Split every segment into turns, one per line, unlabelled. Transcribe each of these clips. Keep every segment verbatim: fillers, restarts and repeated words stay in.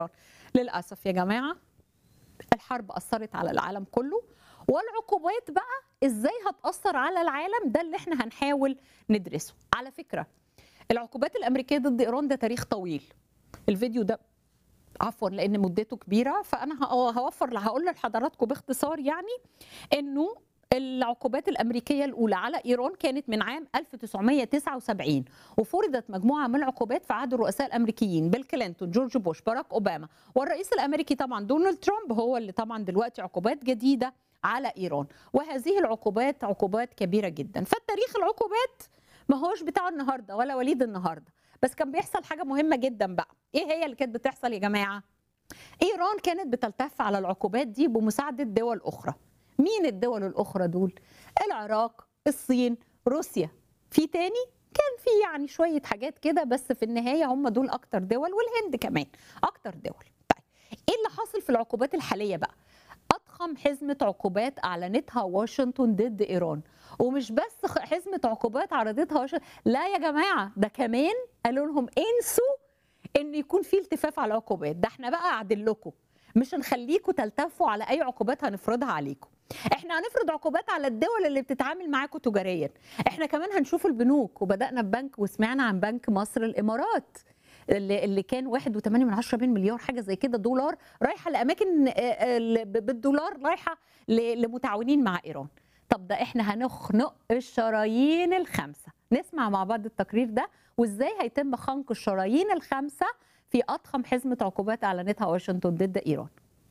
للأسف يا جماعة الحرب أثّرت على العالم كله، والعقوبات بقى إزاي هتأثّر على العالم ده اللي إحنا هنحاول ندرسه. على فكرة العقوبات الأمريكية ضد إيران ده تاريخ طويل. الفيديو ده عفوا لأن مدته كبيرة فأنا هوفر هقول لحضراتكم باختصار يعني إنه العقوبات الأمريكية الأولى على إيران كانت من عام ألف وتسعمائة وتسعة وسبعين وفرضت مجموعة من العقوبات في عهد الرؤساء الأمريكيين بيل كلينتون، جورج بوش، باراك أوباما، والرئيس الأمريكي طبعا دونالد ترامب هو اللي طبعا دلوقتي عقوبات جديدة على إيران، وهذه العقوبات عقوبات كبيرة جدا. فالتاريخ العقوبات ما هوش بتاع النهارده ولا وليد النهارده، بس كان بيحصل حاجة مهمة جدا بقى. إيه هي اللي كانت بتحصل يا جماعة؟ إيران كانت بتلتف على العقوبات دي بمساعدة دول أخرى. مين الدول الأخرى دول؟ العراق، الصين، روسيا، في تاني؟ كان في يعني شوية حاجات كده بس في النهاية هم دول أكتر دول، والهند كمان أكتر دول. طيب إيه اللي حاصل في العقوبات الحالية بقى؟ أضخم حزمة عقوبات أعلنتها واشنطن ضد إيران، ومش بس حزمة عقوبات عرضتها واشنطن، لا يا جماعة ده كمان قالوا لهم انسوا إن يكون في التفاف على العقوبات، ده احنا بقى قاعدين لكم مش هنخليكم تلتفوا على أي عقوبات هنفرضها عليكم. احنا هنفرض عقوبات على الدول اللي بتتعامل معاكم تجاريا، احنا كمان هنشوف البنوك، وبدأنا ببنك وسمعنا عن بنك مصر الإمارات اللي اللي كان واحد وثمانية من عشرة مليار حاجه زي كده دولار رايحه لاماكن بالدولار رايحه لمتعاونين مع ايران. طب ده احنا هنخنق الشرايين الخمسه. نسمع مع بعض التقرير ده وازاي هيتم خنق الشرايين الخمسه في اضخم حزمه عقوبات اعلنتها واشنطن ضد ايران.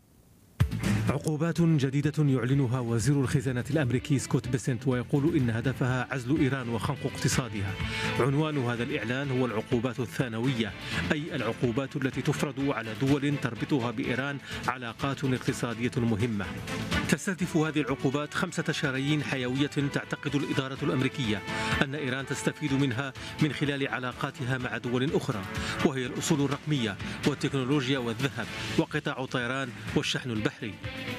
عقوبات جديدة يعلنها وزير الخزانة الأمريكي سكوت بيسنت ويقول إن هدفها عزل إيران وخنق اقتصادها. عنوان هذا الإعلان هو العقوبات الثانوية، أي العقوبات التي تفرض على دول تربطها بإيران علاقات اقتصادية مهمة. تستهدف هذه العقوبات خمسة شرايين حيوية تعتقد الإدارة الأمريكية أن إيران تستفيد منها من خلال علاقاتها مع دول أخرى، وهي الأصول الرقمية والتكنولوجيا والذهب وقطاع الطيران والشحن البحري.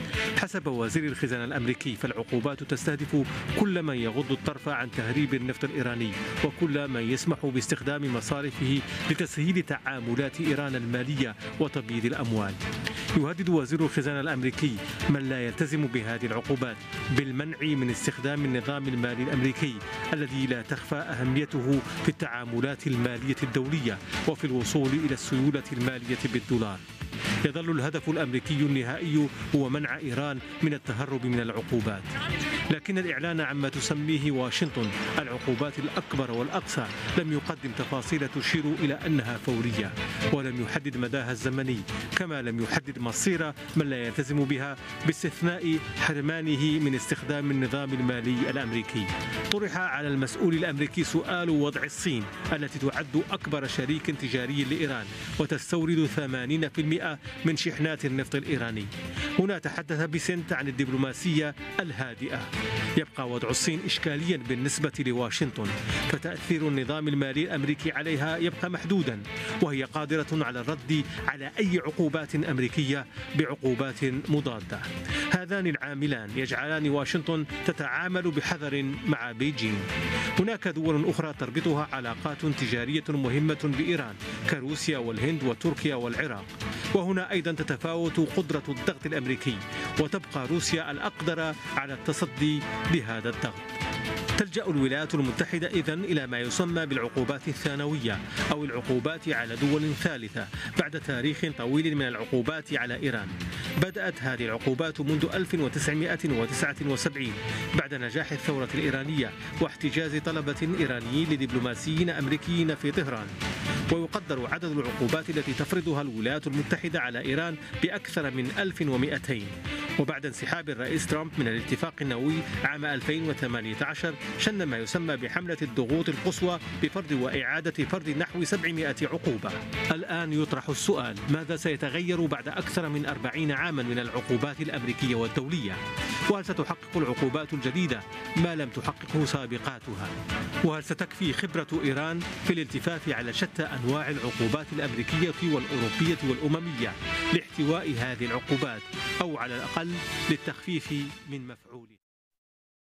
حسب وزير الخزانة الأمريكي فالعقوبات تستهدف كل من يغض الطرف عن تهريب النفط الإيراني وكل من يسمح باستخدام مصارفه لتسهيل تعاملات إيران المالية وتبييض الأموال. يهدد وزير الخزانة الأمريكي من لا يلتزم بهذه العقوبات بالمنع من استخدام النظام المالي الأمريكي الذي لا تخفى أهميته في التعاملات المالية الدولية وفي الوصول إلى السيولة المالية بالدولار. يظل الهدف الأمريكي النهائي هو منع إيران من التهرب من العقوبات، لكن الإعلان عما تسميه واشنطن العقوبات الأكبر والأقصى لم يقدم تفاصيل تشير إلى أنها فورية، ولم يحدد مداها الزمني، كما لم يحدد مصير من لا يلتزم بها باستثناء حرمانه من استخدام النظام المالي الأمريكي. طرح على المسؤول الأمريكي سؤال وضع الصين التي تعد أكبر شريك تجاري لإيران وتستورد ثمانين بالمئة من شحنات النفط الإيراني. هنا تحدث بيسنت عن الدبلوماسية الهادئة. يبقى وضع الصين إشكاليا بالنسبة لواشنطن، فتأثير النظام المالي الأمريكي عليها يبقى محدودا، وهي قادرة على الرد على أي عقوبات أمريكية بعقوبات مضادة. هذان العاملان يجعلان واشنطن تتعامل بحذر مع بيجين. هناك دول أخرى تربطها علاقات تجارية مهمة بإيران كروسيا والهند وتركيا والعراق، وهنا أيضا تتفاوت قدرة الضغط الأمريكي، وتبقى روسيا الأقدر على التصدي لهذا الضغط. تلجأ الولايات المتحدة إذن إلى ما يسمى بالعقوبات الثانوية أو العقوبات على دول ثالثة بعد تاريخ طويل من العقوبات على إيران. بدأت هذه العقوبات منذ ألف وتسعمائة وتسعة وسبعين بعد نجاح الثورة الإيرانية واحتجاز طلبة إيرانيين لدبلوماسيين أمريكيين في طهران. ويقدر عدد العقوبات التي تفرضها الولايات المتحدة على إيران بأكثر من ألف ومئتين. وبعد انسحاب الرئيس ترامب من الاتفاق النووي عام ألفين وثمانية عشر شن ما يسمى بحملة الضغوط القصوى بفرض وإعادة فرض نحو سبعمائة عقوبة. الآن يطرح السؤال: ماذا سيتغير بعد أكثر من أربعين عاما من العقوبات الأمريكية والدولية؟ وهل ستحقق العقوبات الجديدة ما لم تحققه سابقاتها؟ وهل ستكفي خبرة إيران في الالتفاف على شتى أنواع العقوبات الأمريكية والأوروبية والأممية لاحتواء هذه العقوبات، أو على الأقل للتخفيف من مفعولها؟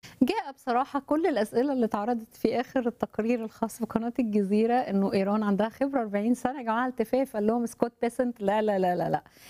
جاء بصراحة كل الأسئلة اللي اتعرضت في آخر التقرير الخاص بقناة الجزيرة إنه إيران عندها خبرة أربعين سنة. يا جماعة التفاف قال لهم سكوت بيسنت لا لا لا لا لا